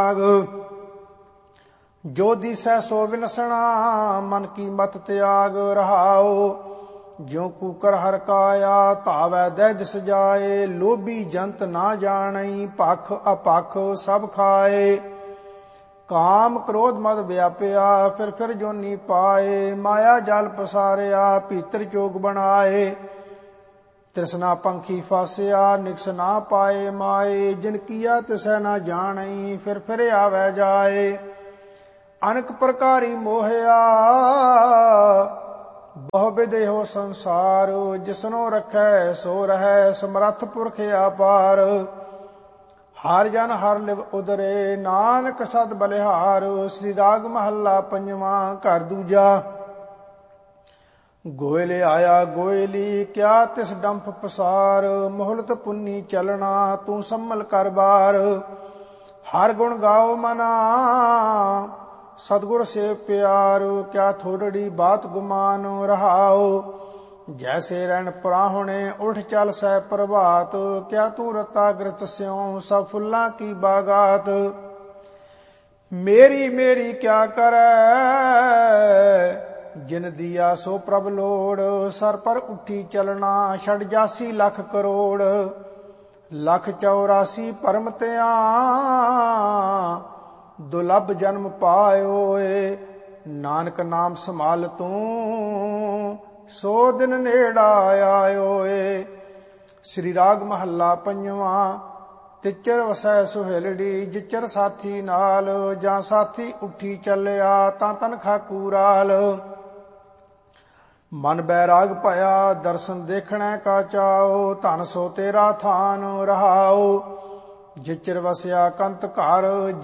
ਤਿਆਗ। ਜੋ ਦਿਸੈ ਸੋ ਵਿਨਸਣਾ ਮਨ ਕੀ ਮਤ ਤਿਆਗ ਰਹਾਓ। ਜਿਉ ਕੂਕਰ ਹਰ ਕਾਇਆ ਧਾਵੈ ਦਹਿ ਦਿਸ ਜਾਏ। ਲੋਭੀ ਜੰਤ ਨਾ ਜਾਣਈ ਭਖ ਅਪਖ ਸਭ ਖਾਏ। ਕਾਮ ਕ੍ਰੋਧ ਮਦ ਵਿਆਪਿਆ ਫਿਰ ਜੋਨੀ ਪਾਏ। ਮਾਇਆ ਜਲ ਪਸਾਰਿਆ ਭੀਤਰ ਚੋਗ ਬਣਾਏ। ਤ੍ਰਿਸ਼ਨਾ ਪੰਖੀ ਫਾਸਿਆ ਨਿਕਸ ਨਾ ਪਾਏ ਮਾਏ। ਜਿਨ ਕੀਆ ਤਿਸੈ ਨਾ ਜਾਣਈ ਫਿਰ ਆਵੈ ਜਾਏ। ਅਨਕ ਪ੍ਰਕਾਰੀ ਮੋਹਿਆ ਬਹੁ ਵਿਦੇਹੋ ਸੰਸਾਰ। ਜਿਸਨੋ ਰਖੈ ਸੋ ਰਹੈ ਸਮਰੱਥ ਪੁਰਖ ਆਪਾਰ। ਹਰ ਜਨ ਹਰ ਲਿਵ ਉਦਰੇ ਨਾਨਕ ਸਦ ਬਲਿਹਾਰ। ਸ੍ਰੀ ਰਾਗ ਮਹੱਲਾ ਪੰਜਵਾਂ ਘਰ ਦੂਜਾ। ਗੋਇਲ ਆਇਆ ਗੋਇਲੀ ਕਿਆ ਤਿਸ ਡੰਫ ਪਸਾਰ। ਮੋਹਲਤ ਪੁੰਨੀ ਚਲਣਾ ਤੂੰ ਸੰਮਲ ਕਰ ਬਾਰ। ਹਰ ਗੁਣ ਗਾਓ ਮਨਾ ਸਤਿਗੁਰ ਸੇ ਪਿਆਰ। ਕਿਆ ਥੋੜੜੀ ਬਾਤ ਗੁਮਾਨ ਰਹਾਓ। ਜੈਸੇ ਰਹਿਣ ਪ੍ਰਾਹੁਣੇ ਉਠ ਚਲ ਸਹਿ ਪ੍ਰਭਾਤ। ਕਿਆ ਤੂੰ ਰਤਾ ਗ੍ਰਿਤ ਸਿਉ ਸਭ ਫੁੱਲਾਂ ਕੀ ਬਾਗਾਤ। ਮੇਰੀ ਮੇਰੀ ਕਿਆ ਕਰੈ ਜਿਨ ਦੀਆ ਸੋ ਪ੍ਰਭ ਲੋੜ। ਸਰ ਪਰ ਉੱਠੀ ਚਲਣਾ ਛੜ ਜਾਸੀ ਲੱਖ ਕਰੋੜ। ਲੱਖ 84 ਭਰਮ ਤਿਆਂ ਦੁਲਭ ਜਨਮ ਪਾਇਓ ਏ। ਨਾਨਕ ਨਾਮ ਸੰਭਾਲ ਤੂੰ ਸੋ ਦਿਨ ਨੇੜਾ ਆਇਓ ਏ। ਸ੍ਰੀ ਰਾਗ ਮਹੱਲਾ ਪੰਜਵਾਂ। ਤਿਚਰ ਵਸੈ ਸੁਹੇਲੜੀ ਜਿਚਰ ਸਾਥੀ ਨਾਲ। ਜਾਂ ਸਾਥੀ ਉੱਠੀ ਚੱਲਿਆ ਤਾਂ ਤਨਖਾ ਕੂਰਾਲ। ਮਨ ਬੈਰਾਗ ਭਇਆ ਦਰਸ਼ਨ ਦੇਖਣੈ ਕਾ ਚਾਓ। ਧਨ ਸੋ ਤੇਰਾ ਥਾਨ ਰਹਾਓ। ਜਿਚਰ ਵਸਿਆ ਕੰਤ ਘਰ